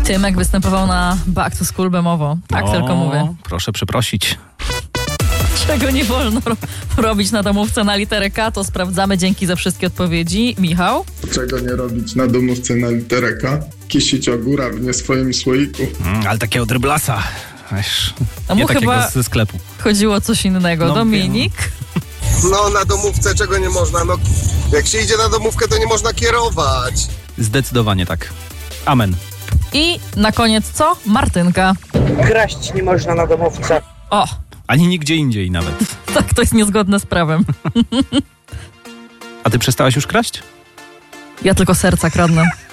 Tymek występował na Back to School Bemowo. Tak tylko mówię. Proszę przeprosić. Czego nie wolno robić na domówce na literę K, to sprawdzamy. Dzięki za wszystkie odpowiedzi. Michał? Czego nie robić na domówce na literę K? Kisić ogóra w nie swoim słoiku. Ale takiego dryblasa. Wiesz, A mu nie takiego chyba ze sklepu. chodziło o coś innego. No, Dominik? No na domówce czego nie można? No jak się idzie na domówkę, to nie można kierować. Zdecydowanie tak. Amen. I na koniec co? Martynka. Kraść nie można na domówce. O, Ani nigdzie indziej nawet. tak, to jest niezgodne z prawem. A ty przestałaś już kraść? Ja tylko serca kradnę.